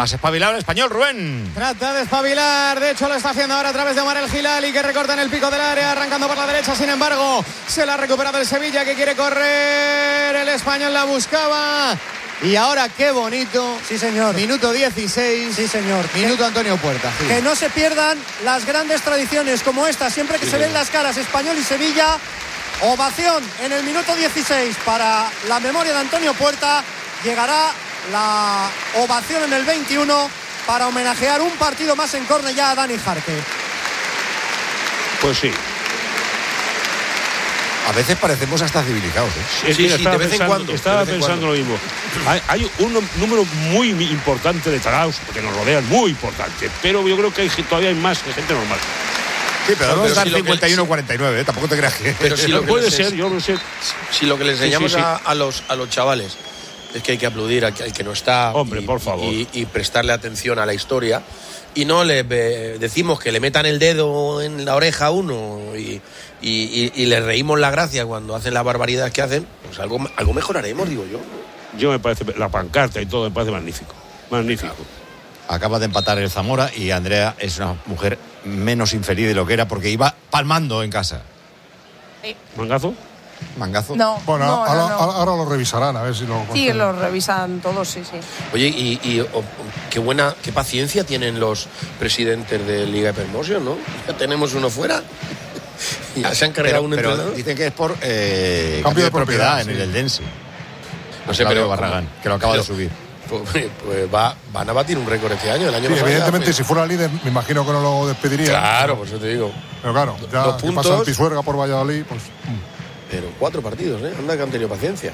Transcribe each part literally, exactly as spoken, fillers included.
Más espabilado el Español, Rubén. Trata de espabilar, de hecho lo está haciendo ahora a través de Omar El Hilali, que recorta en el pico del área, arrancando por la derecha, sin embargo, se la ha recuperado el Sevilla, que quiere correr, el Español la buscaba. Y ahora qué bonito. Sí, señor. Minuto dieciséis. Sí, señor. Minuto Antonio Puerta. Sí. Que no se pierdan las grandes tradiciones como esta, siempre que sí, se ven las caras Español y Sevilla. Ovación en el minuto dieciséis para la memoria de Antonio Puerta. Llegará la ovación en el veintiuno para homenajear un partido más en Cornellá a Dani Jarque. Pues sí. A veces parecemos hasta civilizados, ¿eh? Sí, sí, sí, de vez en cuando. Estaba pensando lo mismo. Hay, hay un número muy importante de taraos que nos rodean, muy importante. Pero yo creo que hay, todavía hay más que gente normal. Sí, pero no están si cincuenta y uno cuarenta y nueve, ¿eh? Tampoco te creas que... Pero si lo que puede les, ser, yo no sé. Si lo que les enseñamos sí, sí, sí. A, a, los, a los chavales es que hay que aplaudir al que, al que no está. Hombre, y, por favor. Y, y prestarle atención a la historia. Y no le eh, decimos que le metan el dedo en la oreja a uno y, y, y, y le reímos la gracia cuando hacen las barbaridades que hacen, pues algo, algo mejoraremos, digo yo. Yo me parece, la pancarta y todo me parece magnífico. Magnífico. Acaba de empatar el Zamora y Andrea es una mujer menos infeliz de lo que era porque iba palmando en casa. Sí. ¿Mangazo? ¿Mangazo? No, Bueno, no, ahora, no, no. ahora, ahora lo revisarán, a ver si lo... Sí, lo revisan todos, sí, sí. Oye, y, y oh, qué buena, qué paciencia tienen los presidentes de Liga de Promotion, ¿no? Ya tenemos uno fuera. Ya se han cargado un pero entrenador. dicen que es por eh, Cambio cambio de de propiedad, propiedad, en sí. el Eldense. No sé, Claudio pero Barragán, que lo acaba pero, de subir. Pues, pues va, van a batir un récord este año. El año Sí, pasado evidentemente, ya, si fuera líder, me imagino que no lo despediría. Claro, por eso te digo. Pero claro, ya Dos que puntos. pasa el Pisuerga por Valladolid, pues... Pero cuatro partidos, ¿eh? Anda que han tenido paciencia.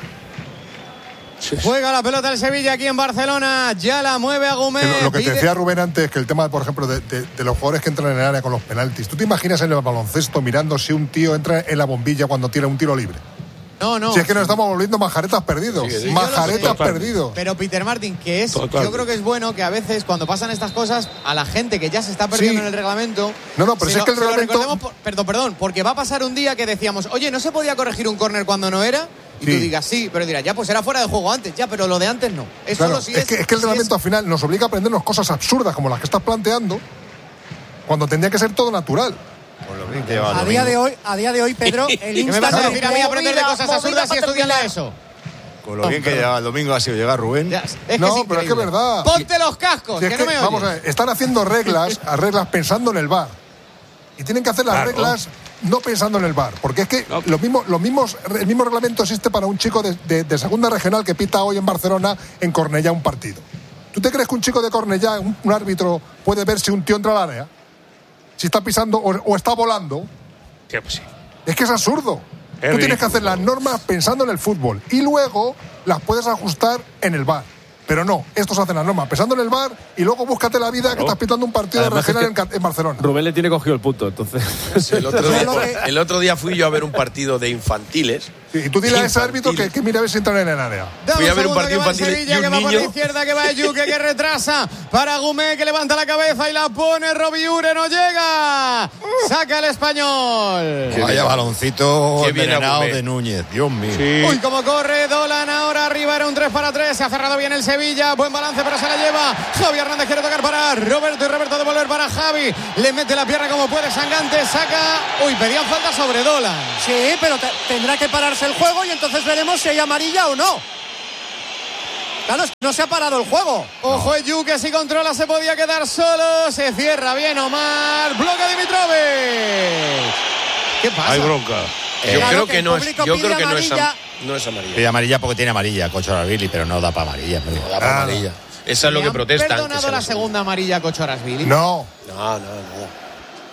Juega la pelota el Sevilla aquí en Barcelona. Ya la mueve a Gómez. Lo, lo que te Pide... decía Rubén antes, que el tema, por ejemplo, de, de, de los jugadores que entran en el área con los penaltis. ¿Tú te imaginas en el baloncesto mirando si un tío entra en la bombilla cuando tira un tiro libre? No, no. Si es que nos estamos volviendo majaretas perdidos. Sí, sí. Majaretas Total. perdidos. Pero Peter Martin, que es, Total. yo creo que es bueno que a veces cuando pasan estas cosas, a la gente que ya se está perdiendo Sí. en el reglamento. No, no, pero se si es lo- que el se lo reglamento- recordemos por- perdón, perdón, porque va a pasar un día que decíamos, oye, ¿no se podía corregir un córner cuando no era? Y Sí. tú digas, sí, pero dirás, ya, pues era fuera de juego antes, ya, pero lo de antes no. Es Claro, solo si es, que, es que el si reglamento al final nos obliga a aprendernos cosas absurdas como las que estás planteando, cuando tendría que ser todo natural. Con lo bien que lleva el A día domingo. de hoy, a día de hoy, Pedro, el ¿Qué me vas a Instagram- decir a mí aprender de Movida, cosas movida absurdas y para estudiando terminar. eso? Con lo bien que lleva el domingo ha sido llegar Rubén. Ya, es No, que pero es que es increíble. verdad. Ponte los cascos, Si es que que, no me vamos a oyes. ver, están haciendo reglas, a reglas pensando en el V A R. Y tienen que hacer las Claro. reglas no pensando en el V A R. Porque es que No. lo mismo, lo mismos, el mismo reglamento existe para un chico de, de- de segunda regional que pita hoy en Barcelona, en Cornellá, un partido. ¿Tú te crees que un chico de Cornellá, un, un árbitro, puede ver si un tío entra al área? Si está pisando o, o está volando. Sí, pues sí. Es que es absurdo. Es Tú tienes que ridículo. hacer las normas pensando en el fútbol y luego las puedes ajustar en el V A R. Pero no, estos hacen las normas pensando en el V A R y luego búscate la vida que estás pitando un partido Además de regional es que en, Ca- en Barcelona. Rubén le tiene cogido el punto, entonces. El otro, día, Solo que- el otro día fui yo a ver un partido de infantiles. Sí, y tú dile a ese Infantil. árbitro que, que mira a ver si entran en el área. Dame Fui a ver un segundo, partido que va el infantil Sevilla, y un que va por la niño. izquierda, que va Yuque, que retrasa para Gumé, que levanta la cabeza y la pone. Robiure no llega. Saca el español. Vaya baloncito Qué bien envenenado Agumé. de Núñez. Dios mío. Sí. Uy, cómo corre Dolan ahora arriba, era un tres para tres. Se ha cerrado bien el Sevilla. Buen balance, pero se la lleva. Javi Hernández quiere tocar para Roberto y Roberto devolver para Javi. Le mete la pierna como puede. Sangante saca. Uy, pedían falta sobre Dolan. Sí, pero te- tendrá que pararse el juego y entonces veremos si hay amarilla o no. Claro, es que no se ha parado el juego. Ojo, Eyu, que si controla se podía quedar solo. Se cierra bien Omar. Bloca Dimitrovic. ¿Qué pasa? Hay bronca. Yo Claro creo que que el no es, público yo pide creo que no es, amarilla. am- no es amarilla. Pide amarilla porque tiene amarilla, Cochorabili, pero no da para amarilla. hombre. No da para amarilla. Esa es lo ¿Le que han protestan. que perdonado sea la la segunda amarilla a Cochorasvili? No, No, no, no.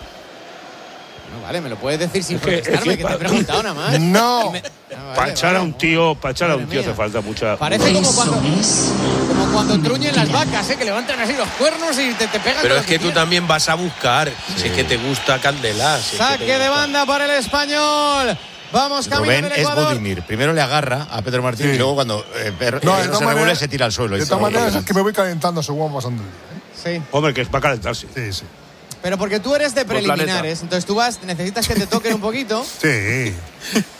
No, vale, me lo puedes decir sin Es que- protestarme, es que que, te he pa- preguntado nada más. no. Y me- Ah, vale, Para echar a vale. un tío, para echar a un Madre tío hace mía. falta mucha. Parece como cuando, como cuando truñen las vacas, ¿eh? Que levantan así los cuernos y te, te pegan. Pero con es lo que tú quieran. también vas a buscar. Si es que te gusta Candela. Si es que Saque te de gusta. banda para el español. Vamos camino Rubén del es Ecuador. Budimir. Primero le agarra a Pedro Martín Sí. y luego cuando eh, Per- No, eh, de no todas se revuelve maneras- se tira al suelo. y De se todas va maneras por es que me voy calentando según va pasando el día. Sí. Hombre, que es para calentarse. ¿eh? Sí, sí. Pero porque tú eres de Por planeta. preliminares, entonces tú vas, necesitas que te toquen un poquito. Sí.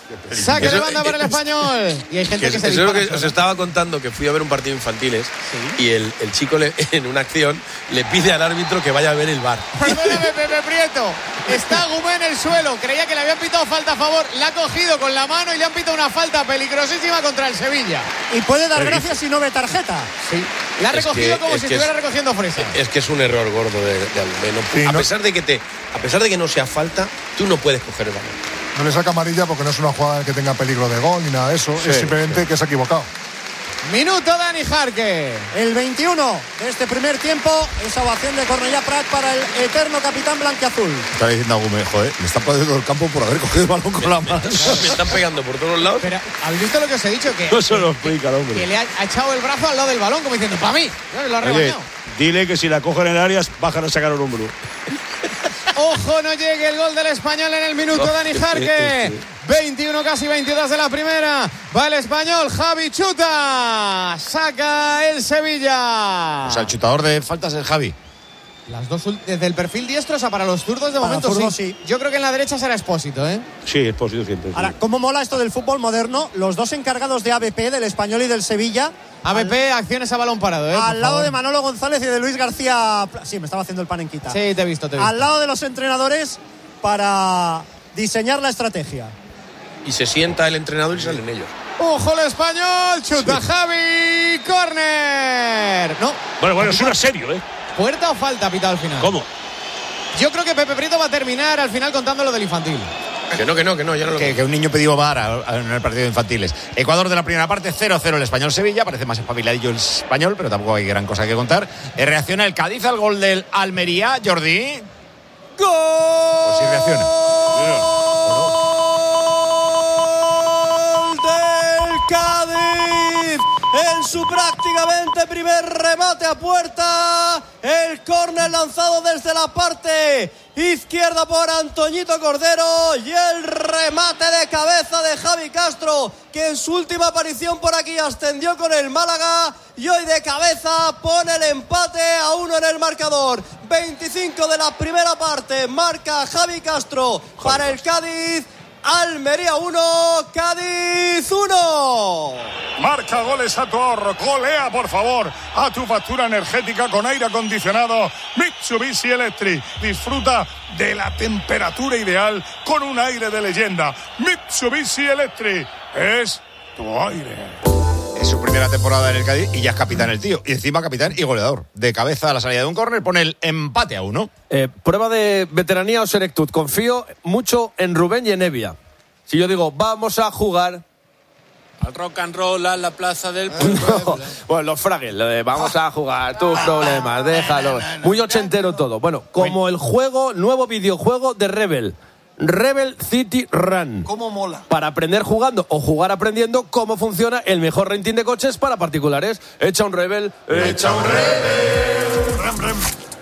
Saque de banda para el Español. Y hay gente que, que se dispara. Eso que os estaba contando, que fui a ver un partido infantiles, ¿sí? Y el, el chico le, en una acción le pide al árbitro que vaya a ver el V A R. Perdóname, Pepe Prieto. Está Gumé en el suelo. Creía que le habían pitado falta a favor. La ha cogido con la mano y le han pitado una falta peligrosísima contra el Sevilla. Y puede dar gracias si no ve tarjeta. Sí. La ha es recogido que, como si estuviera es, recogiendo fresa. Es que es un error gordo de, de Almeno. Sí, a, ¿no? pesar de que te, a pesar de que no sea falta, tú no puedes coger el balón. No le saca amarilla porque no es una jugada que tenga peligro de gol ni nada de eso. Sí, es simplemente sí. que se ha equivocado. Minuto Dani Jarque. El veintiuno de este primer tiempo. Esa ovación de Cornellà Prat para el eterno capitán blanquiazul. Está diciendo a Gómez, joder, me está perdiendo el campo por haber cogido el balón con la mano. Me están pegando por todos lados. Pero, ¿habéis visto lo que os he dicho? Que, no se lo explica el hombre. Que le ha, ha echado el brazo al lado del balón, como diciendo, para mí. Lo ha rebañado. Dile que si la cogen en áreas, bajan a sacar un hombro. Ojo, no llegue el gol del Español en el minuto, Dani Jarque. veintiuno, casi veintidós de la primera. Va el Español, Javi chuta. Saca el Sevilla. O sea, el chutador de faltas es Javi. Las dos desde el perfil diestro, o sea, para los zurdos de para momento zurdos, sí. sí. Yo creo que en la derecha será Expósito, ¿eh? Sí, Expósito siempre. Sí. Ahora, ¿cómo mola esto del fútbol moderno? Los dos encargados de A B P, del Español y del Sevilla. A B P, al, acciones a balón parado, ¿eh? Al lado de Manolo González y de Luis García. Sí, me estaba haciendo el pan en quita. Sí, te he visto, te he visto. Al lado de los entrenadores para diseñar la estrategia. Y se sienta el entrenador y salen ellos. ¡Ojo el Español! ¡Chuta sí. Javi! ¡Córner! No. Bueno, bueno, es una serio, ¿eh? ¿Puerta o falta pitado al final? ¿Cómo? Yo creo que Pepe Prieto va a terminar al final contando lo del infantil. Que no, que no, que no, ya no lo que, que un niño pidió V A R en el partido de infantiles. Ecuador de la primera parte, cero cero el Español-Sevilla. Parece más espabiladillo el Español, pero tampoco hay gran cosa que contar. Eh, reacciona el Cádiz al gol del Almería, Jordi. ¡Gol! Pues sí reacciona. ¡Gol del Cádiz! En su prácticamente primer remate a puerta. El córner lanzado desde la parte izquierda por Antoñito Cordero. Y el remate de cabeza de Javi Castro, que en su última aparición por aquí ascendió con el Málaga. Y hoy de cabeza pone el empate a uno en el marcador. veinticinco de la primera parte. Marca Javi Castro para el Cádiz. Almería uno, Cádiz uno. Marca goles a tu ahorro, golea por favor a tu factura energética con aire acondicionado Mitsubishi Electric. Disfruta de la temperatura ideal con un aire de leyenda. Mitsubishi Electric es tu aire. Es su primera temporada en el Cádiz y ya es capitán el tío. Y encima capitán y goleador. De cabeza a la salida de un córner pone el empate a uno. Eh, prueba de veteranía o senectud. Confío mucho en Rubén y en Evia. Si yo digo, vamos a jugar... Al rock and roll, a la plaza del... No, bueno, los Fraggles, vamos a jugar, tus problemas, déjalo. Muy ochentero todo. Bueno, como el juego, nuevo videojuego de Rebel. Rebel City Run. ¿Cómo mola? Para aprender jugando o jugar aprendiendo cómo funciona el mejor renting de coches para particulares. Echa un Rebel. Echa un Rebel. Rem, rem.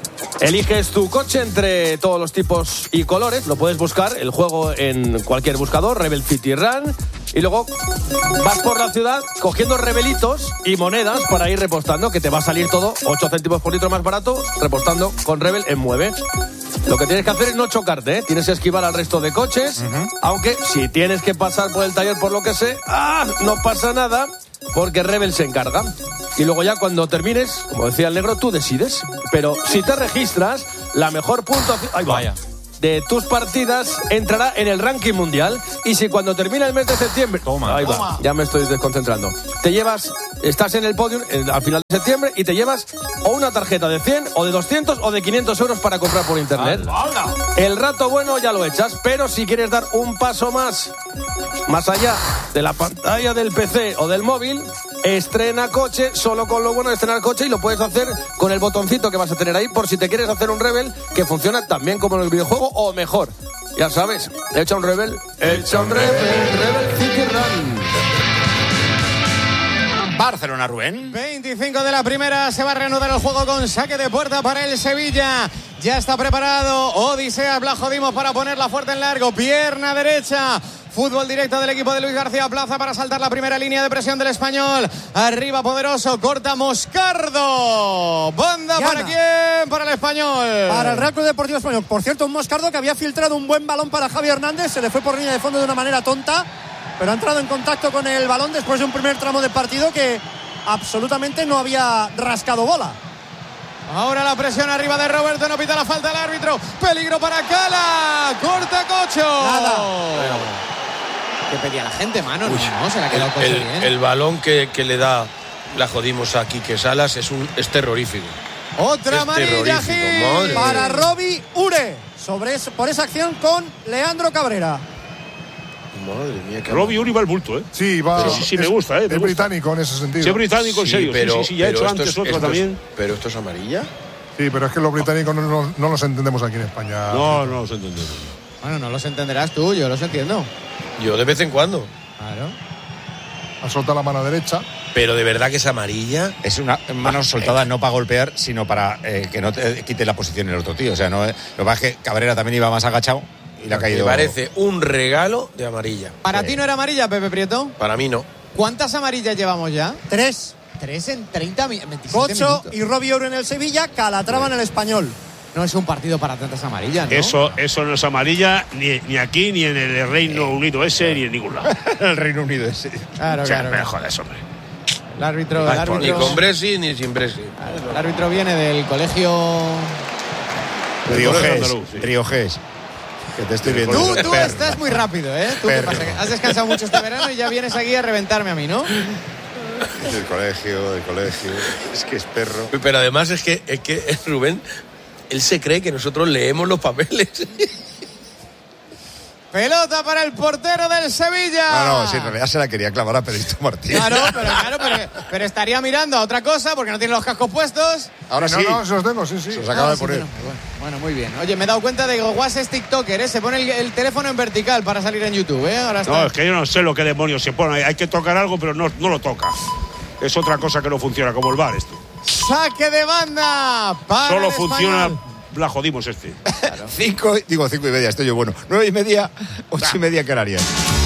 Eliges tu coche entre todos los tipos y colores. Lo puedes buscar, el juego en cualquier buscador, Rebel City Run. Y luego vas por la ciudad cogiendo rebelitos y monedas para ir repostando, que te va a salir todo ocho céntimos por litro más barato, repostando con Rebel en Mueve. Lo que tienes que hacer es no chocarte, ¿eh? Tienes que esquivar al resto de coches, uh-huh. Aunque si tienes que pasar por el taller por lo que sé, ¡ah! No pasa nada, porque Rebel se encarga. Y luego ya cuando termines, como decía el negro, tú decides. Pero si te registras, la mejor puntuación... ¡Ay, vaya! De tus partidas entrará en el ranking mundial. Y si cuando termina el mes de septiembre... Toma, ahí toma. va, ya me estoy desconcentrando. Te llevas, estás en el podium al final de septiembre y te llevas o una tarjeta de cien o de doscientos o de quinientos euros para comprar por internet. ¡Hala! El rato bueno ya lo echas, pero si quieres dar un paso más, más allá de la pantalla del P C o del móvil, estrena coche, solo con lo bueno de estrenar coche, y lo puedes hacer con el botoncito que vas a tener ahí por si te quieres hacer un Rebel que funciona también como en el videojuego o mejor. Ya sabes, echa un Rebel, echa un Rebel, Rebel City Run. Barcelona, Rubén. veinticinco de la primera, se va a reanudar el juego con saque de puerta para el Sevilla. Ya está preparado Odisea Blajodimos para ponerla fuerte en largo, pierna derecha. Fútbol directo del equipo de Luis García Plaza para saltar la primera línea de presión del Español. Arriba Poderoso, corta Moscardo. Banda Llana. ¿Para quién? Para el Español. Para el Real Club Deportivo Español. Por cierto, un Moscardo que había filtrado un buen balón para Javi Hernández. Se le fue por línea de fondo de una manera tonta. pero ha entrado en contacto con el balón después de un primer tramo de partido que absolutamente no había rascado bola. Ahora la presión arriba de Roberto, no pita la falta el árbitro. Peligro para Cala. Corta Cocho. Nada. ¿Qué pedía la gente, mano? Uy, no, se la ha quedado Cocho el, bien. el balón que, que le da, la jodimos a Quique Salas, es, un, es terrorífico. Otra es amarilla, terrorífico, madre para mía. Robbie Ure sobre eso, por esa acción con Leandro Cabrera. Madre mía, qué Robbie Uri va al bulto, ¿eh? Sí, va. Sí, sí, me gusta, ¿eh? Me Es gusta. británico en ese sentido. Sí, es británico, en Sí, serio. pero, sí, sí, sí, ya he pero hecho esto antes es- otro esto es- también. Pero esto es amarilla. Sí, pero es que los británicos no, no, no los entendemos aquí en España. No, no los entendemos. Bueno, no los entenderás tú, yo los entiendo. Yo de vez en cuando. Claro. Ha soltado la mano derecha. Pero de verdad que es amarilla. Es una mano soltada no para golpear, sino para eh, que no te quite la posición el otro tío. O sea, no, eh, lo que pasa es que Cabrera también iba más agachado y le ha Me caído. parece un regalo de amarilla. ¿Para Sí. ti no era amarilla, Pepe Prieto? Para mí no. ¿Cuántas amarillas llevamos ya? Tres. Tres en treinta mi- veintisiete Cocho minutos. y Robbie Ure en el Sevilla, Calatrava en el Español. No es un partido para tantas amarillas, ¿no? Eso, eso no es amarilla ni, ni aquí, ni en el Reino Unido ese, ni en ningún lado. el Reino Unido ese. Claro, O sea, claro. me claro. jodas, hombre. El árbitro, el Ni árbitro, con Bresi ni sin Bresi. el árbitro viene del colegio. Riojés. andaluz, sí. Riojés. Que te estoy viendo. Tú, tú Perro. estás muy rápido, ¿eh? ¿Tú qué Perro. pasa? Has descansado mucho este verano y ya vienes aquí a reventarme a mí, ¿no? Del colegio, del colegio. Es que es perro. Pero además es que, es que Rubén, él se cree que nosotros leemos los papeles. Pelota para el portero del Sevilla. No, no, sí, en realidad se la quería clavar a Pedrito Martín. Claro, pero, claro pero, pero estaría mirando a otra cosa porque no tiene los cascos puestos. Ahora no, sí. no, se los tengo, sí, sí. Se los acaba Ah, de sí, poner. pero- bueno, bueno, muy bien. Oye, me he dado cuenta de que Guas es TikToker, ¿eh? Se pone el, el teléfono en vertical para salir en YouTube, ¿eh? Ahora está. No, es que yo no sé lo que demonios se pone. Hay que tocar algo, pero no, no lo toca. Es otra cosa que no funciona, como el bar esto. Saque de banda para Solo el funciona, Español. la jodimos este. Cinco, digo cinco y media, estoy yo bueno. Nueve y media, ocho y media Canarias.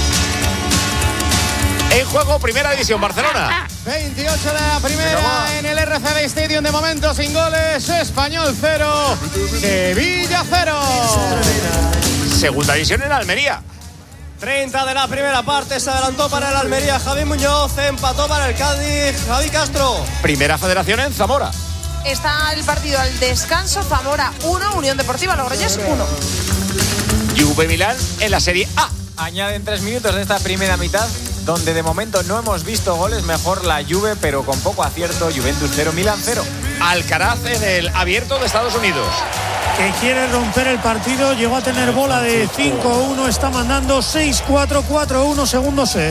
En juego, primera división, Barcelona. veintiocho de la primera en el R C D Stadium, de momento sin goles. Español cero, Sevilla cero. Segunda división en Almería. treinta de la primera parte, se adelantó para el Almería Javi Muñoz, empató para el Cádiz Javi Castro. Primera federación en Zamora. Está el partido al descanso. Zamora uno, Unión Deportiva Logroñés uno. Juve Milán en la Serie A. Añaden tres minutos de esta primera mitad, donde de momento no hemos visto goles. Mejor la Juve, pero con poco acierto. Juventus cero, Milán cero. Alcaraz en el Abierto de Estados Unidos. Que quiere romper el partido, llegó a tener bola de cinco uno, está mandando seis cuatro, cuatro uno, segundo set.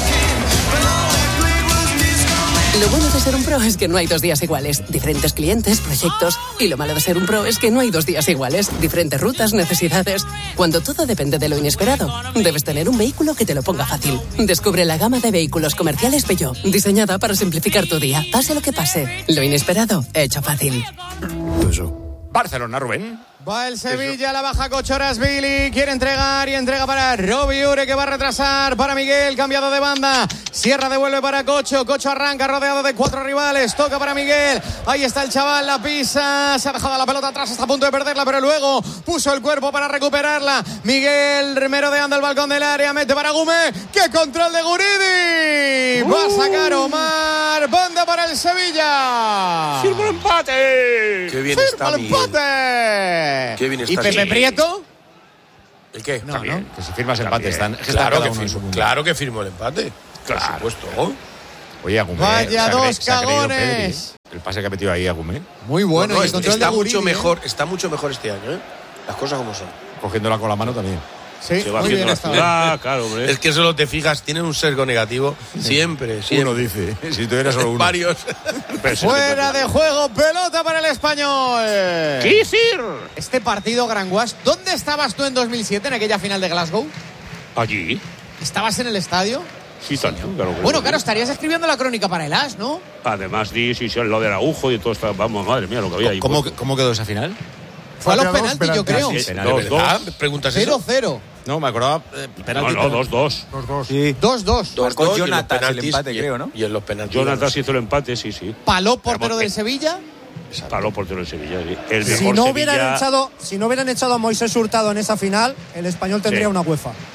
Lo bueno de ser un pro es que no hay dos días iguales. Diferentes clientes, proyectos. Y lo malo de ser un pro es que no hay dos días iguales. Diferentes rutas, necesidades. Cuando todo depende de lo inesperado, debes tener un vehículo que te lo ponga fácil. Descubre la gama de vehículos comerciales Peugeot, diseñada para simplificar tu día. Pase lo que pase, lo inesperado, hecho fácil. Barcelona, Rubén. Va el Sevilla, la baja Cochorasvili, quiere entregar y entrega para Robbie Ure, que va a retrasar para Miguel, cambiado de banda. Sierra devuelve para Cocho, Cocho arranca rodeado de cuatro rivales, toca para Miguel. Ahí está el chaval, la pisa, se ha dejado la pelota atrás, está a punto de perderla, pero luego puso el cuerpo para recuperarla. Miguel merodeando el balcón del área, mete para Gumé. ¡Qué control de Guridi! Va a sacar Omar, banda para el Sevilla. ¡Firma el empate! Qué bien ¡Firma está el Miguel. empate! Qué bien ¿Y está Pepe Miguel. Prieto? ¿El qué? No, Bien, ¿no? que si firmas empate, están, están Claro cada que, uno en su firmo, mundo. claro que firmó el empate. Por supuesto. Oye, Agumé. Vaya se ha cre- dos se ha creído cagones. Pedri, ¿eh? El pase que ha metido ahí Agumé, Muy bueno, No, no, y el control está de Guridi, mucho ¿eh? mejor, está mucho mejor este año, ¿eh? Las cosas como son. cogiéndola con la mano también. Sí, Se va muy haciendo bien la está. ciudad, claro, hombre. Es que solo te fijas, tienen un sesgo negativo siempre, siempre. Uno dice, si tuviera solo uno. Varios. Fuera de juego, pelota para el Español. ¿Qué decir? Este partido, Granguas, ¿dónde estabas tú en dos mil siete, en aquella final de Glasgow? Allí. ¿Estabas en el estadio? Sí, tanto, claro. que Bueno, sí. claro, estarías escribiendo la crónica para el As, ¿no? Además, di, sí, sí, lo del agujo y todo esto. Vamos, madre mía, lo que había ahí. ¿Cómo, ¿Cómo quedó esa final? Fue a los Ha quedado penaltis, yo creo. penaltis. Sí, Penal, dos, ¿Verdad? dos. ¿Preguntas eso? cero cero. No, me acordaba. Eh, No, penalti, no, pero- dos, dos. Los dos. Sí. dos dos. Dos, Marcó dos, y en los Jonatas el penaltis, empate, y- creo, ¿no? Y en los penaltis. Jonathan no sé. hizo el empate, sí, sí. Paló portero Vamos, del eh. Sevilla. Paró portero de Sevilla. Sí. El mejor Si no, hubieran Sevilla. echado, si no hubieran echado a Moisés Hurtado en esa final, el Español tendría Sí. una UEFA.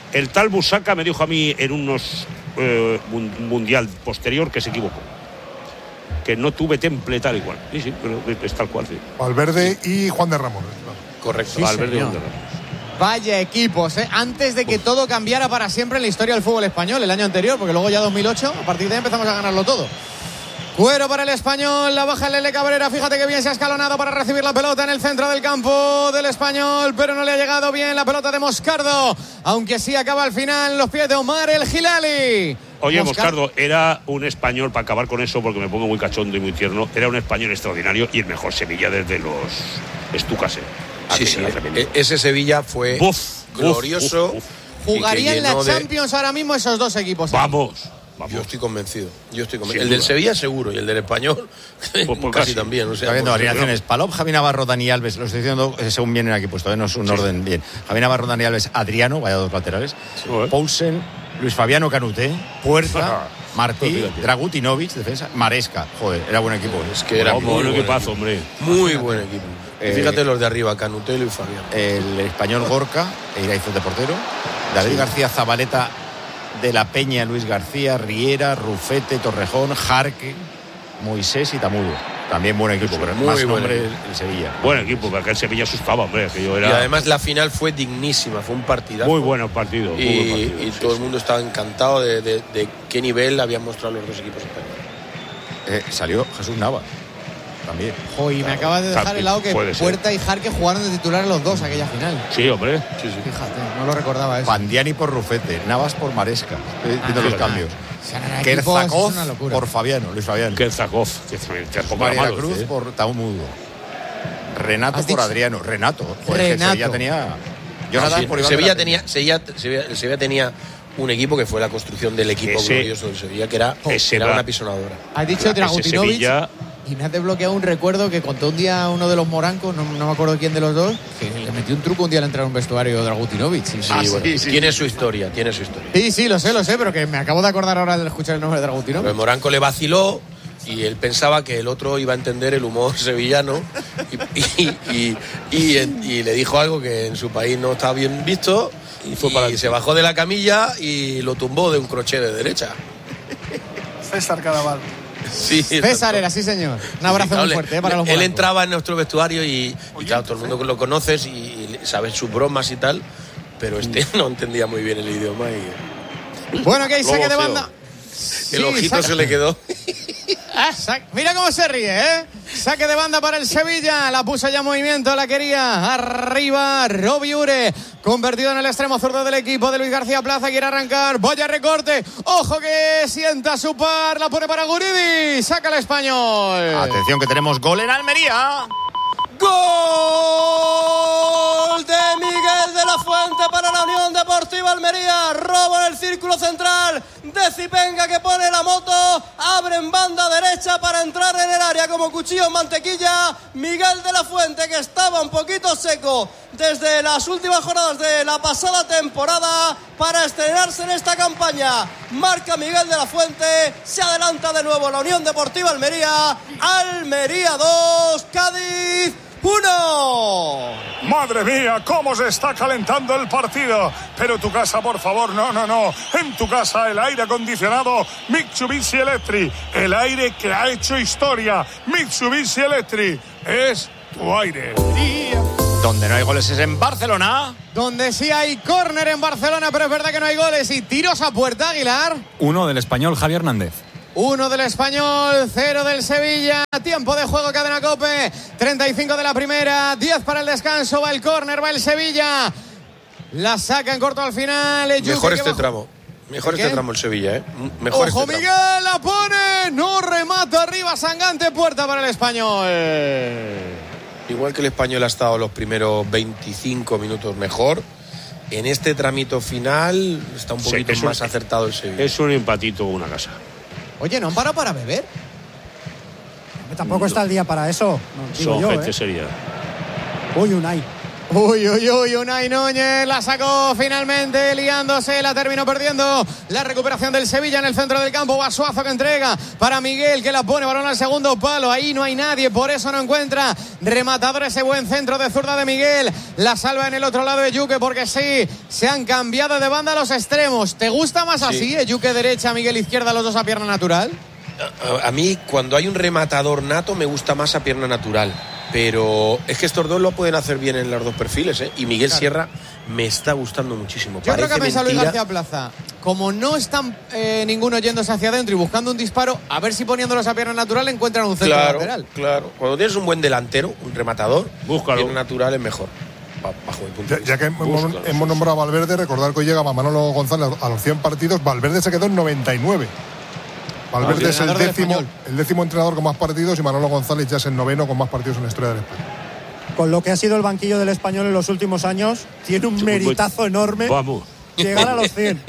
el tal Busaca me dijo a mí en unos eh, mundial posterior que se equivocó. Que no tuve temple tal y cual. Sí, sí, pero es tal cual, sí. Valverde y Juan de Ramón. Correcto. Sí, Valverde y señor. Juan de Ramón. Vaya equipos, ¿eh? Antes de que Uf. todo cambiara para siempre en la historia del fútbol español, el año anterior, porque luego ya dos mil ocho, a partir de ahí empezamos a ganarlo todo. Cuero para el Español, la baja el Lele Cabrera, fíjate que bien se ha escalonado para recibir la pelota en el centro del campo del Español, pero no le ha llegado bien la pelota de Moscardo, aunque sí acaba al final en los pies de Omar El Hilali. Oye, Moscardo, Moscardo, era un español, para acabar con eso, porque me pongo muy cachondo y muy tierno, era un español extraordinario y el mejor Sevilla desde los Estucas. Sí, sí, e- ese Sevilla fue uf, glorioso. Uf, uf, uf. Jugaría en la de... Champions ahora mismo esos dos equipos. Vamos. Vamos. Yo estoy convencido. Yo estoy convencido. El del Sevilla seguro y el del Español pues, pues casi, casi también. O sea, está viendo alineaciones. Palop, Javi Navarro, Dani Alves. Lo estoy diciendo según vienen aquí puesto, ¿eh? No es un sí. orden bien. Javi Navarro, Dani Alves, Adriano, vaya dos laterales. Sí, ¿eh? Poulsen, Luis Fabiano Canuté, Puerta, Martí, Dragutinovic, defensa, Maresca. Joder, era buen equipo. Es que era muy buen equipazo, hombre. Muy buen equipo. Eh, Fíjate los de arriba, Canuté y Luis Fabiano. El español Gorka, e Iraizoz de portero. David sí. García Zabaleta, de la Peña, Luis García, Riera, Rufete, Torrejón, Jarque, Moisés y Tamudo. También buen equipo, sí, pero más nombre el, el Sevilla. Buen equipo, porque el Sevilla asustaba, hombre. Que yo era... Y además la final fue dignísima, fue un partidazo. Muy bueno partido. Y, muy buen partido, y sí, todo sí. el mundo estaba encantado de, de, de qué nivel habían mostrado los dos equipos españoles. Eh, salió Jesús Navas. También. Jo, y me claro. acabas de dejar Jarque, el lado que Puerta ser. y Jarque jugaron de titular los dos aquella final. Sí, hombre. Sí, sí. Fíjate, no lo recordaba eso. Pandiani por Rufete, Navas por Maresca. Estoy viendo ah, los ah, cambios. Ah, Kerzakov por Fabiano, Luis Fabiano. Kerzakov, que tampoco María malo, Cruz ¿eh? por Taumudo. Renato por dicho? Adriano. Renato. Pues Renato. Sevilla tenía. Jonathan sí, por Iván Sevilla de la tenía, Sevilla, Sevilla, el Sevilla tenía un equipo que fue la construcción del equipo ese, glorioso del Sevilla, que era, ese era va, una pisonadora. Has dicho Dragutinovic. Sevilla... Y me has desbloqueado un recuerdo que contó un día uno de los morancos, no, no me acuerdo quién de los dos, que le metió un truco un día al entrar a un vestuario Dragutinovic. Sí, sí, ah, bueno, sí, sí, tiene sí. su historia, tiene su historia. Sí, sí, lo sé, lo sé, pero que me acabo de acordar ahora de escuchar el nombre de Dragutinovic. El moranco le vaciló y él pensaba que el otro iba a entender el humor sevillano y, y, y, y, y le dijo algo que en su país no estaba bien visto y, fue para y se bajó de la camilla y lo tumbó de un crochet de derecha. César Cadaval. Sí, César era, sí señor. Un abrazo sí, muy fuerte eh, para los Él morancos. entraba en nuestro vestuario y, y claro, todo el mundo lo conoces y, y sabes sus bromas y tal, pero este no entendía muy bien el idioma y... Bueno, que hay saque de banda. El ojito saca. Se le quedó. Ah, mira cómo se ríe, ¿eh? Saque de banda para el Sevilla. La puso ya en movimiento, la quería. Arriba, Robi Ure. Convertido en el extremo zurdo del equipo de Luis García Plaza. Quiere arrancar. Vaya recorte. Ojo que sienta su par. La pone para Guridi. Saca el español. Atención que tenemos gol en Almería. Gol de Miguel de la Fuente para la Unión Deportiva Almería. Robo en el círculo central de Zipenga que pone la moto. Abre en banda derecha para entrar en el área como cuchillo en mantequilla. Miguel de la Fuente, que estaba un poquito seco desde las últimas jornadas de la pasada temporada, para estrenarse en esta campaña. Marca Miguel de la Fuente. Se adelanta de nuevo la Unión Deportiva Almería. Almería dos, Cádiz uno. Madre mía, cómo se está calentando el partido. Pero tu casa, por favor, no, no, no. En tu casa el aire acondicionado Mitsubishi Electric. El aire que ha hecho historia. Mitsubishi Electric es tu aire. Donde no hay goles es en Barcelona. Donde sí hay córner en Barcelona, pero es verdad que no hay goles. Y tiros a puerta, Aguilar. Uno del español Javi Hernández. Uno del Español, cero del Sevilla. Tiempo de juego, Cadena COPE. treinta y cinco de la primera, diez para el descanso. Va el córner, va el Sevilla. La saca en corto al final. Mejor este tramo. Mejor este tramo el Sevilla, ¿eh? Mejor Ojo, este Miguel, la pone. No remata arriba, Sangante, puerta para el Español. Igual que el Español ha estado los primeros veinticinco minutos mejor, en este tramito final está un poquito sí, más un, acertado el Sevilla. Es un empatito o una casa. Oye, ¿no han parado para beber? Tampoco está el día para eso. No, digo Son yo, gente ¿eh? seria. Uy, Unai. Uy, uy, uy, Unai Núñez la sacó finalmente, liándose, la terminó perdiendo. La recuperación del Sevilla en el centro del campo. Basuazo que entrega para Miguel, que la pone, balón al segundo palo. Ahí no hay nadie, por eso no encuentra rematador ese buen centro de zurda de Miguel. La salva en el otro lado de Yuque, porque sí, se han cambiado de banda los extremos. ¿Te gusta más así, sí. Yuque derecha, Miguel izquierda, los dos a pierna natural? A, a mí, cuando hay un rematador nato, me gusta más a pierna natural. Pero es que estos dos lo pueden hacer bien en los dos perfiles, ¿eh? Y Miguel claro. Sierra me está gustando muchísimo. Yo Parece creo que ha pensado Luis mentira. García Plaza, como no están eh, ninguno yéndose hacia adentro y buscando un disparo, a ver si poniéndolos a pierna natural encuentran un centro claro, lateral. Claro, cuando tienes un buen delantero, un rematador, búscalo. Pierna natural es mejor. Bajo mi punto de ya, ya que hemos, hemos nombrado a Valverde, recordar que hoy llega Manolo González a los cien partidos. Valverde se quedó en noventa y nueve. Valverde ah, es el décimo, el décimo entrenador con más partidos y Manolo González ya es el noveno con más partidos en la historia del España. Con lo que ha sido el banquillo del Español en los últimos años, tiene un meritazo enorme Vamos. llegar a los cien.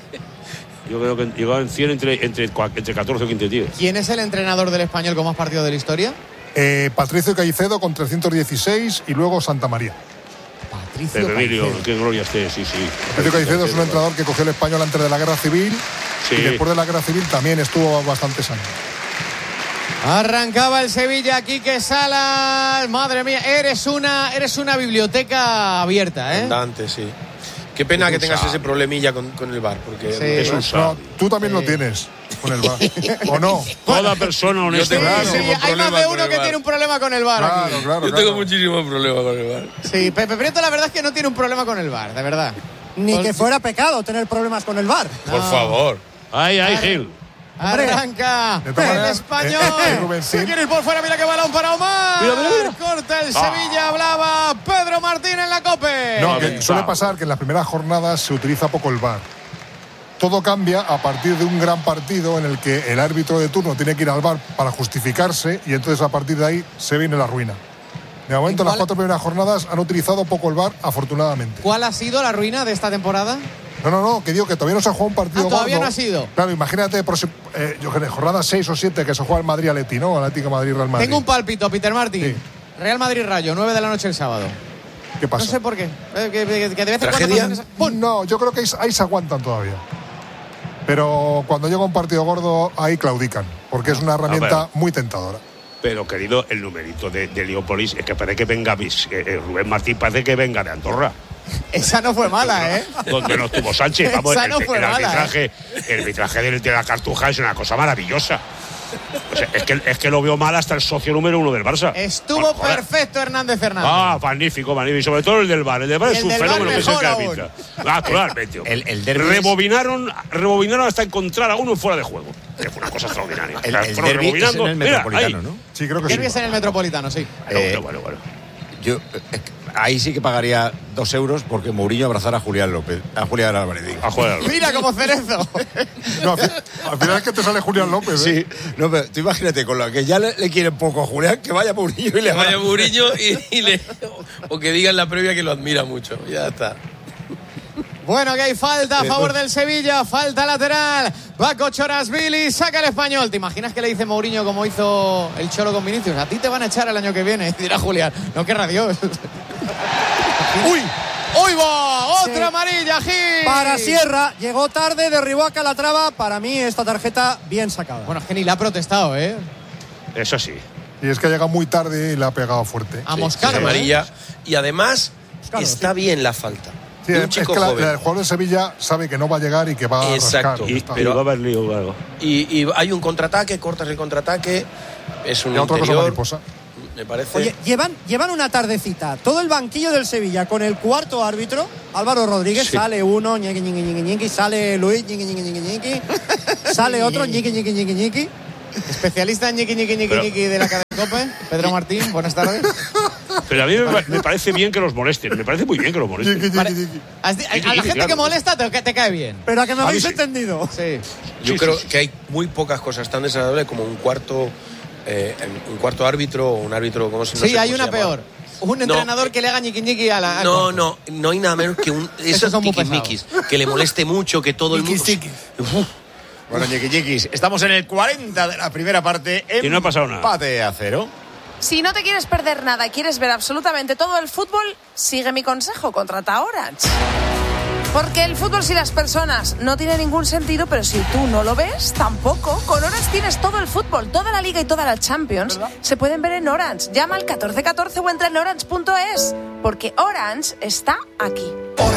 Yo creo que llegaba en cien entre, entre, entre catorce o quince tíos. ¿Quién es el entrenador del Español con más partidos de la historia? Eh, Patricio Caicedo con trescientos dieciséis y luego Santa María. Patricio Pero Emilio, Caicedo. qué gloria esté, sí, sí. Patricio Caicedo es un entrenador que cogió el Español antes de la Guerra Civil sí. y después de la Guerra Civil también estuvo bastantes años. Arrancaba el Sevilla, Quique Salas. Madre mía, eres una, eres una biblioteca abierta, ¿eh? Andante, sí. Qué pena que tengas ese problemilla con, con el bar, porque sí. es un no, tú también sí. lo tienes con el bar, ¿o no? Toda persona honesta. Sí, claro, sí, hay más de uno que tiene un problema con el bar. Claro, aquí. claro, Yo claro. tengo muchísimos problemas con el bar. Sí, Pepe Prieto la verdad es que no tiene un problema con el bar, de verdad. Ni Por... que fuera pecado tener problemas con el bar. No. Por favor. Ay, ay, Gil. Arranca el Español. Eh, eh, Se quiere ir por fuera. Mira qué balón para Omar. Mira, mira, mira. Corta el Ah. Sevilla. Hablaba Pedro Martín en la COPE. No, que suele pasar que en las primeras jornadas se utiliza poco el bar. Todo cambia a partir de un gran partido en el que el árbitro de turno tiene que ir al bar para justificarse y entonces a partir de ahí se viene la ruina. De momento, en las cuatro primeras jornadas han utilizado poco el bar, afortunadamente. ¿Cuál ha sido la ruina de esta temporada? No, no, no, que digo que todavía no se ha jugado un partido Ah, todavía gordo. no ha sido. Claro, imagínate, eh, yo creo, jornada seis o siete que se juega el Madrid-Atleti, ¿no? Atlético Madrid-Real Madrid. Tengo un pálpito, Peter Martín. Sí. Real Madrid-Rayo, nueve de la noche el sábado. ¿Qué pasa? No sé por qué. Eh, que, que, que de vez en ¿Tragedia? cuando pasan esas- No, yo creo que ahí, ahí se aguantan todavía. Pero cuando llega un partido gordo, ahí claudican, porque es una herramienta A ver. muy tentadora. Pero, querido, el numerito de, de Leópolis es que parece que venga, eh, eh, Rubén Martín parece que venga de Andorra. Esa no fue mala, ¿eh? Donde no estuvo Sánchez. Vamos, Esa el, no fue el mala, arbitraje, el arbitraje de, de la Cartuja es una cosa maravillosa. O sea, es, que, es que lo veo mal hasta el socio número uno del Barça. Estuvo Bueno, joder. perfecto Hernández Hernández. Ah, magnífico, magnífico. Y sobre todo el del bar. El del bar Y es el un del fenómeno VAR que es el que mejor arbitra. Naturalmente. El- el derbi es- rebobinaron, rebobinaron hasta encontrar a uno fuera de juego. Que fue una cosa extraordinaria. El, O sea, el fueron derbi es en rebobinando. el Mira, Metropolitano, ahí. ¿no? Sí, creo que Derbi sí. es en el Metropolitano, sí. Bueno, Eh, bueno, bueno. Yo, eh, ahí sí que pagaría dos euros porque Mourinho abrazara a Julián López, a Julián Álvarez. digo. A jugar. Mira como cerezo. No, al, fi- al final es que te sale Julián López, ¿eh? Sí, no, pero tú imagínate, con lo que ya le, le quieren poco a Julián, que vaya Mourinho y le Vaya haga- Mourinho y, y le, o que diga en la previa que lo admira mucho. Ya está. Bueno, que hay falta a favor del Sevilla, falta lateral. Va Cochorasvili, saca el Español. ¿Te imaginas que le dice Mourinho como hizo el Cholo con Vinicius? A ti te van a echar el año que viene. Y dirá Julián, no querrá Dios. ¡Uy! ¡Uy, va! ¡Otra Sí. amarilla, Gil! Para Sierra, llegó tarde, derribó a Calatrava. Para mí, esta tarjeta bien sacada. Bueno, es que ni le ha protestado, ¿eh? Eso sí. Y es que llega muy tarde y le ha pegado fuerte. A Sí, Moscaro, es amarilla. ¿eh? Y además, Claro, está sí. bien la falta. Sí, De un es chico que la- joven. el jugador de Sevilla sabe que no va a llegar y que va a Exacto. rascar. Y, Está- pero va a haber lío, claro. Y, y hay un contraataque, cortas el contraataque. Es un y otra cosa interior, mariposa. me parece. Oye, llevan, llevan una tardecita. Todo el banquillo del Sevilla con el cuarto árbitro, Álvaro Rodríguez, Sí. sale uno, ñiqui, ñiqui, ñiqui, ñiqui, sale Luis, ñiqui, ñiqui, ñiqui, ñiqui, sale otro, ñiqui, ñiqui, ñiqui, ñiqui. Especialista en ñiqui, ñiqui, ñiqui, Pero- ñiqui de la cadena COPE, Pedro Martín, buenas tardes. Pero a mí me, me parece bien que los molesten. Me parece muy bien que los molesten. Yiqui, Pare- yiqui, yiqui. Has di- A la Yiqui, gente claro. que molesta te, te cae bien. Pero a que me A mí habéis sí. entendido. Sí. Yo Sí, creo sí, sí. que hay muy pocas cosas tan desagradables como un cuarto, eh, un cuarto árbitro o un árbitro como si no Sí, sé hay cómo una se llama. peor. Un No. entrenador que le haga ñiqui, ñiqui a la. al No, cuarto. no, no hay nada menos que un esos son muy tiquismiquis, que le moleste mucho, que todo el mundo. Uf, Bueno, ñiqui, ñiquis, estamos en el cuarenta de la primera parte. Y no ha pasado nada. Empate a cero. Si no te quieres perder nada y quieres ver absolutamente todo el fútbol, sigue mi consejo, contrata Orange. Porque el fútbol sin las personas no tiene ningún sentido, pero si tú no lo ves, tampoco. Con Orange tienes todo el fútbol, toda la Liga y toda la Champions. Se pueden ver en Orange. Llama al catorce catorce o entra en orange punto es. Porque Orange está aquí.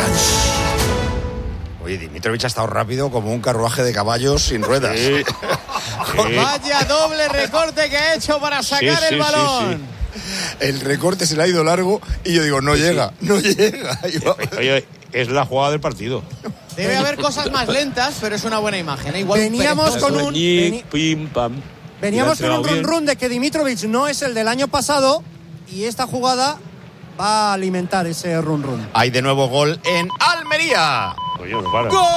Oye, Dimitrovic ha estado rápido como un carruaje de caballos sin ruedas. Sí. Vaya doble recorte que ha hecho para sacar sí, sí, el balón. Sí, sí. El recorte se le ha ido largo y yo digo, no sí, llega, sí. no llega. Oye, es la jugada del partido. Debe haber cosas más lentas, pero es una buena imagen. ¿eh? Igual Veníamos un con un... Veni... Pim, pam. Veníamos con un run run de que Dimitrovic no es el del año pasado y esta jugada va a alimentar ese run run. Hay de nuevo gol en Almería. Oye, no para. ¡Gol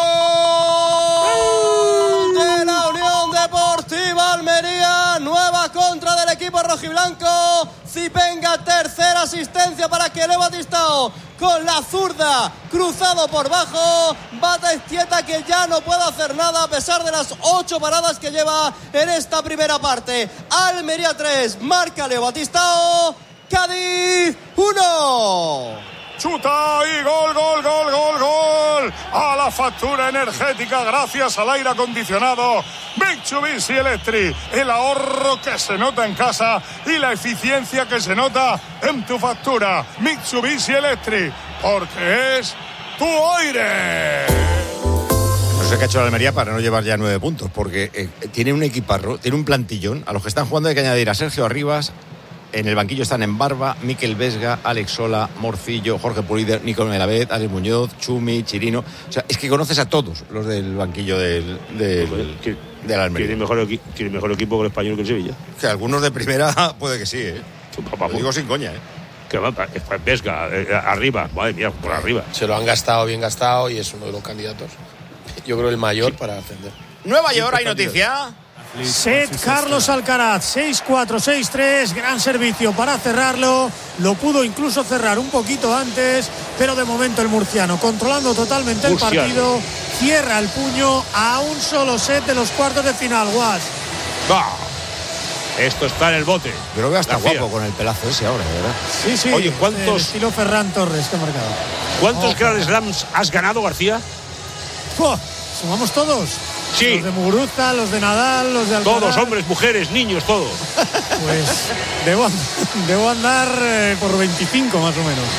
de la Unión Deportiva Almería! Nueva contra del equipo rojiblanco. Zipenga, tercera asistencia para Kelly Batistao. Con la zurda, cruzado por bajo. Battistieta que ya no puede hacer nada a pesar de las ocho paradas que lleva en esta primera parte. Almería tres, marca Leo Batistao. Cádiz uno. Chuta y gol, gol, gol, gol, gol. A la factura energética gracias al aire acondicionado Mitsubishi Electric. El ahorro que se nota en casa y la eficiencia que se nota en tu factura. Mitsubishi Electric, porque es tu aire. No sé qué ha hecho la Almería para no llevar ya nueve puntos, porque eh, tiene un equiparro, tiene un plantillón. A los que están jugando hay que añadir a Sergio Arribas. En el banquillo están en Barba, Mikel Vesga, Alex Sola, Morcillo, Jorge Pulider, Nico Melamed, Alex Muñoz, Chumi, Chirino. O sea, es que conoces a todos los del banquillo del, del, ¿Tiene, de la Almería. ¿Tiene mejor, ¿Tiene mejor equipo que el Español que el Sevilla? Que algunos de primera puede que sí, ¿eh? Lo digo sin coña, ¿eh? Que va, Vesga, eh, arriba, madre mía, por arriba. Se lo han gastado, bien gastado, y es uno de los candidatos. Yo creo el mayor sí. para ascender. Nueva York, hay noticia. Set Carlos Alcaraz, seis cuatro, seis tres, gran servicio para cerrarlo, lo pudo incluso cerrar un poquito antes, pero de momento el murciano, controlando totalmente el murciano. partido, cierra el puño a un solo set de los cuartos de final. Guas. Bah. Esto está en el bote. Yo lo veo hasta García. Guapo con el pelazo ese ahora, de verdad. Sí, sí. Oye, ¿cuántos estilo Ferran Torres que ha marcado? ¿Cuántos oh. Grand Slams has ganado, García? Oh, ¿sumamos todos? Sí. Los de Muguruza, los de Nadal, los de Alcaraz. Todos, hombres, mujeres, niños, todos. Pues debo, debo andar eh, por veinticinco más o menos.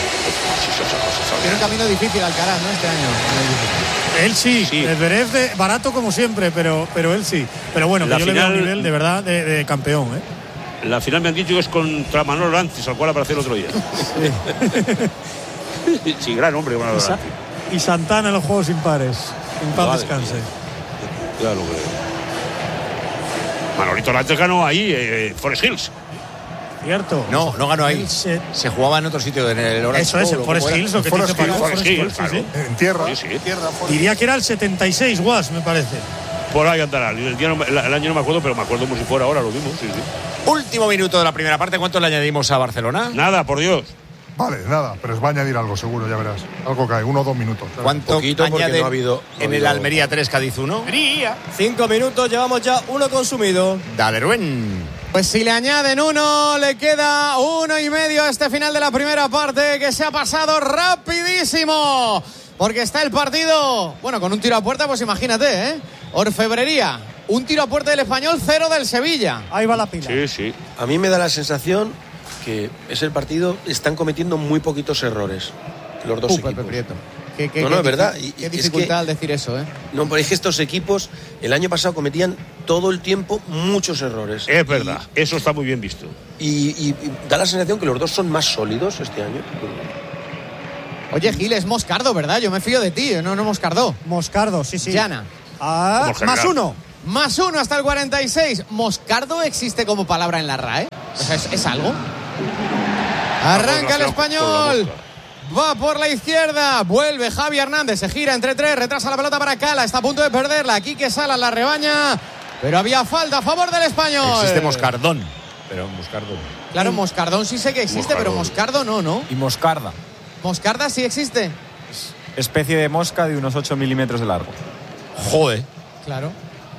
Tiene un camino difícil Alcaraz, ¿no? Este año. Él sí, sí. El Zverev de barato como siempre, pero, pero él sí. Pero bueno, que yo final, le veo a un nivel de verdad de, de campeón, ¿eh? La final me han dicho que es contra Manolo Lantis, al cual apareció el otro día. Sí, sí, gran hombre Manolo y, Sa- y Santana en los juegos impares. En paz vale. descanse. Claro que Manolito Lantis ganó ahí, eh, Forest Hills. Cierto. No, no ganó ahí. Se, se jugaba en otro sitio, en el Orange. Eso es, en Forest Hills, lo que Forest dice Hills, Forest Hills, claro. sí, sí. En tierra. Sí, sí. tierra Diría que era el setenta y seis, Guas, me parece. Por ahí andará. El, día no, el año no me acuerdo, pero me acuerdo como si fuera ahora, lo mismo. Sí, sí. Último minuto de la primera parte. ¿Cuánto le añadimos a Barcelona? Nada, por Dios. Vale, nada, pero os va a añadir algo, seguro, ya verás. Algo cae, uno o dos minutos. ¿Sabes? ¿Cuánto añade no ha habido, no en ha habido... el Almería tres, Cádiz uno? Cinco minutos, llevamos ya uno consumido. Dale, Rubén. Pues si le añaden uno, le queda uno y medio a este final de la primera parte, que se ha pasado rapidísimo. Porque está el partido, bueno, con un tiro a puerta, pues imagínate, ¿eh? Orfebrería, un tiro a puerta del Español, cero del Sevilla. Ahí va la pila. Sí, sí. A mí me da la sensación que es el partido, están cometiendo muy poquitos errores los dos uh, equipos. Pepe Prieto. ¿Qué, qué, no, qué, no, es verdad. Qué, y, qué es dificultad que, al decir eso, ¿eh? No, pero es que estos equipos el año pasado cometían todo el tiempo muchos errores. Es verdad, y, eso está muy bien visto. Y, y, y da la sensación que los dos son más sólidos este año. Oye, Gil, es Moscardo, ¿verdad? Yo me fío de ti, no, no Moscardo. Moscardo, sí, sí. Llana. Ah, más uno. Más uno hasta el cuarenta y seis. ¿Moscardo existe como palabra en la R A E? O sea, ¿es, es algo? Arranca el español. Va por la izquierda. Vuelve Javi Hernández. Se gira entre tres. Retrasa la pelota para Cala. Está a punto de perderla. Quique Salas la rebaña. Pero había falta a favor del español. Existe Moscardón. Pero Moscardo. Claro, Moscardón sí sé que existe, Moscardón. Pero Moscardo no, ¿no? Y Moscarda. ¿Moscarda sí existe? Especie de mosca de unos ocho milímetros de largo. Joder. Claro.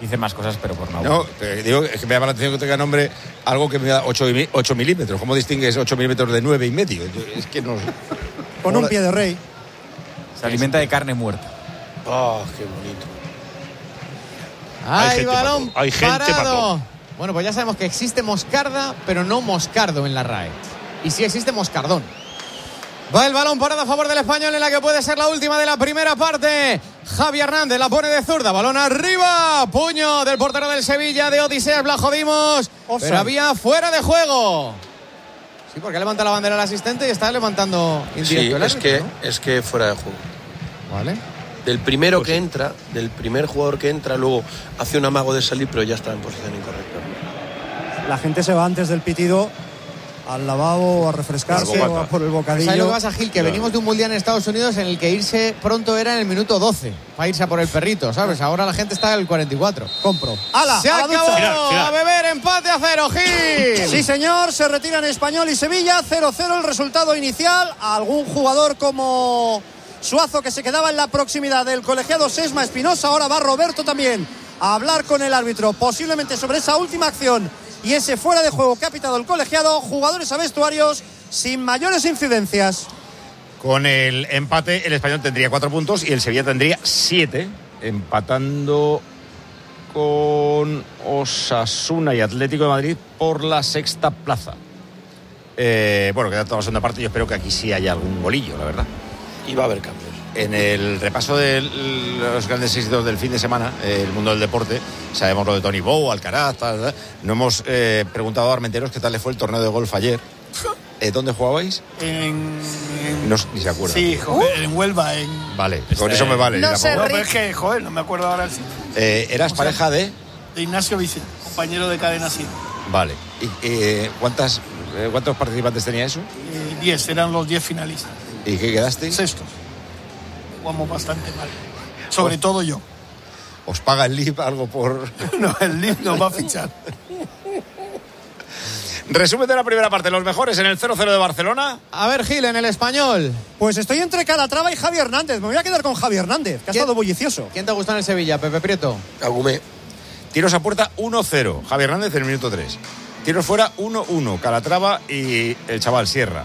Dice más cosas, pero por no. No, te digo, es que me llama la atención que tenga nombre algo que me da ocho milímetros. ¿Cómo distingues ocho milímetros de nueve y medio? Yo, es que no. Con un pie de rey. Se alimenta de carne muerta. ¡Oh, qué bonito! Hay, hay balón pato. Hay gente parado. pato. Bueno, pues ya sabemos que existe moscarda, pero no moscardo en la R A E. Y sí existe moscardón. Va el balón parado a favor del Español en la que puede ser la última de la primera parte. Javi Hernández la pone de zurda, balón arriba, puño del portero del Sevilla, de Odiseas, la jodimos, Offside. pero había fuera de juego. Sí, porque levanta la bandera el asistente y está levantando indirecto Sí, el es árbitro, que, ¿no? es que fuera de juego. Vale. Del primero Pues que sí. entra, del primer jugador que entra, luego hace un amago de salir, pero ya está en posición incorrecta. La gente se va antes del pitido al lavabo, a refrescarse Al o a por el ¿Sabes lo bocadillo. que pasa, Gil? Que Claro. venimos de un mundial en Estados Unidos en el que irse pronto era en el minuto doce para irse a por el perrito, ¿sabes? Ahora la gente está en el cuarenta y cuatro. Compro. ¡Hala! Se a la acabó, ducha! Final, final. a beber, empate a cero, Gil. Sí, señor, se retiran Español y Sevilla, cero cero el resultado inicial. Algún jugador como Suazo que se quedaba en la proximidad del colegiado Sesma Espinosa, ahora va Roberto también a hablar con el árbitro, posiblemente sobre esa última acción y ese fuera de juego que ha pitado el colegiado. Jugadores a vestuarios sin mayores incidencias. Con el empate, el Español tendría cuatro puntos y el Sevilla tendría siete, empatando con Osasuna y Atlético de Madrid por la sexta plaza. Eh, bueno, queda toda la segunda parte. Yo espero que aquí sí haya algún golillo, la verdad. Y va a haber cambios. En el repaso de los grandes éxitos del fin de semana, eh, el mundo del deporte, sabemos lo de Tony Bow, Alcaraz, tal, tal. No hemos eh, preguntado a Armenteros qué tal le fue el torneo de golf ayer. Eh, ¿Dónde jugabais? En, en... No, ni se acuerda. Sí, joder, en Huelva. En... Vale, con eso me vale. No la sé, pongo. No, pero es que, joder, no me acuerdo ahora el sitio. Eh, ¿Eras ¿Cómo se pareja de...? De Ignacio Vicente, compañero de Cadena Cien. Vale. ¿Y eh, cuántas, eh, cuántos participantes tenía eso? Eh, diez, eran los diez finalistas. ¿Y qué quedasteis? Sextos. Jugamos bastante mal. Sobre todo yo. ¿Os paga el L I B algo por...? No, el L I B nos va a fichar. Resumen de la primera parte, los mejores en el cero cero de Barcelona. A ver, Gil, en el Español. Pues estoy entre Calatrava y Javi Hernández. Me voy a quedar con Javi Hernández, que ha ¿Quién? estado bullicioso. ¿Quién te gusta en el Sevilla, Pepe Prieto? Agumé. Tiros a puerta uno cero, Javi Hernández en el minuto tres. Tiros fuera uno uno, Calatrava y el chaval Sierra.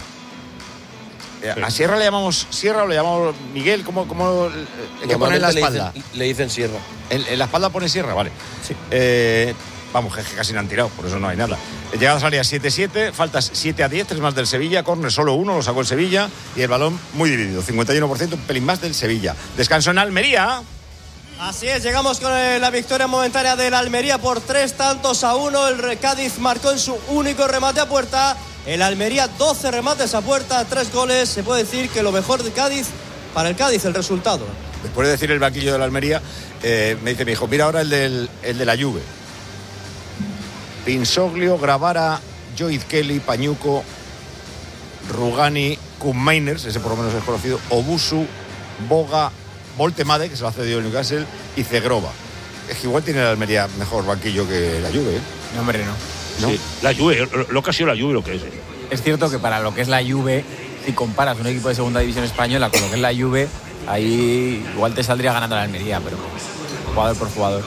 Sí. ¿A Sierra le llamamos Sierra o le llamamos Miguel? ¿Cómo, cómo hay que poner en la Normalmente espalda? Le dicen, le dicen Sierra. En, en la espalda pone Sierra, vale. Sí. Eh, vamos, que casi no han tirado, por eso no hay nada. Llegadas al área siete siete, faltas siete a diez, tres más del Sevilla, córner solo uno, lo sacó el Sevilla y el balón muy dividido, cincuenta y uno por ciento, un pelín más del Sevilla. Descanso en Almería. Así es, llegamos con la victoria momentánea del Almería por tres tantos a uno. El Cádiz marcó en su único remate a puerta. El Almería doce remates a puerta, tres goles. Se puede decir que lo mejor de Cádiz, para el Cádiz, el resultado. Después de decir el banquillo de la Almería, eh, me dice mi hijo, mira ahora el, del, el de la Juve. Pinsoglio, Gravara, Joid Kelly, Pañuco, Rugani, Kuhn-Meiners, ese por lo menos es conocido, Obusu, Boga, Voltemade, que se lo ha cedido el Newcastle, y Zegrova. Es que igual tiene la Almería mejor banquillo que la Juve, ¿eh? No, hombre, no. ¿No? Sí, la Juve, lo, lo que ha sido la Juve lo que es. Es cierto que para lo que es la Juve, si comparas un equipo de segunda división española con lo que es la Juve, ahí igual te saldría ganando la Almería, pero jugador por jugador.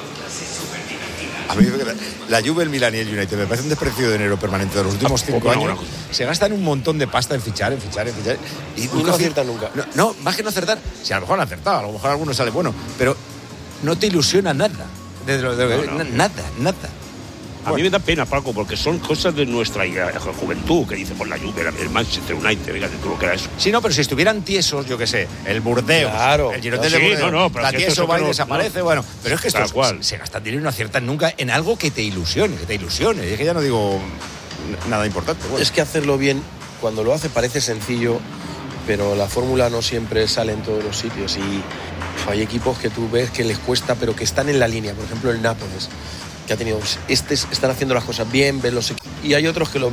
A mí la Juve, el Milan y el United me parece un desprecio de dinero permanente de los últimos cinco bueno, años. bueno. Se gastan un montón de pasta en fichar, en fichar, en fichar. Y, Y no aciertan nunca. No, no, más que no acertar, si a lo mejor han acertado, a lo mejor alguno sale bueno, pero no te ilusiona nada. De lo, de lo, No, no. Nada, nada. A mí me da pena, Paco, porque son cosas de nuestra juventud, que dice por la Juve, el Manchester United, fíjate tú lo que era eso. Sí, no, pero si estuvieran tiesos, yo qué sé, el Burdeos, Claro. el Girotel Sí, de Burdeos, no, no, pero la que tieso esto va y no- desaparece, no. bueno, pero es que Tal estos cual. se, se gastan dinero y no aciertan nunca en algo que te ilusione, que te ilusione. Y es que ya no digo nada importante. Bueno. Es que hacerlo bien, cuando lo hace parece sencillo, pero la fórmula no siempre sale en todos los sitios. Y hay equipos que tú ves que les cuesta, pero que están en la línea. Por ejemplo, el Nápoles, que ha tenido... Este, están haciendo las cosas bien, ven los equipos. Y hay otros que lo